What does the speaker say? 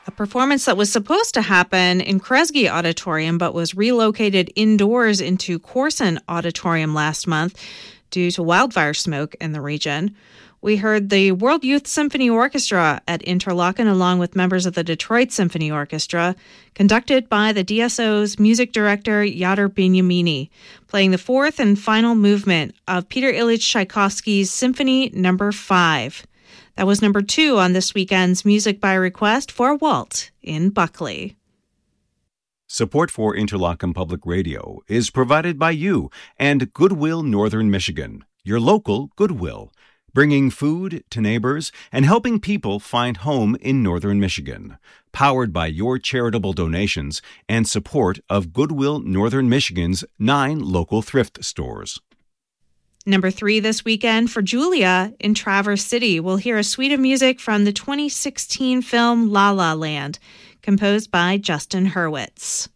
A performance that was supposed to happen in Kresge Auditorium but was relocated indoors into Corson Auditorium last month due to wildfire smoke in the region. We heard the World Youth Symphony Orchestra at Interlochen along with members of the Detroit Symphony Orchestra, conducted by the DSO's music director Yadar Benyamini, playing the fourth and final movement of Peter Ilyich Tchaikovsky's Symphony No. 5. That was number 2 on this weekend's Music by Request for Walt in Buckley. Support for Interlochen Public Radio is provided by you and Goodwill Northern Michigan, your local Goodwill, bringing food to neighbors and helping people find home in Northern Michigan. Powered by your charitable donations and support of Goodwill Northern Michigan's 9 local thrift stores. Number 3 this weekend for Julia in Traverse City. We'll hear a suite of music from the 2016 film La La Land, composed by Justin Hurwitz.